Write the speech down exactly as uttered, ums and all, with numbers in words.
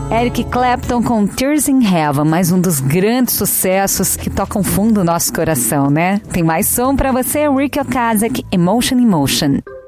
Eric Clapton com Tears in Heaven, mais um dos grandes sucessos que tocam fundo do nosso coração, né? Tem mais som pra você, Rick Ocasek, Emotion Emotion.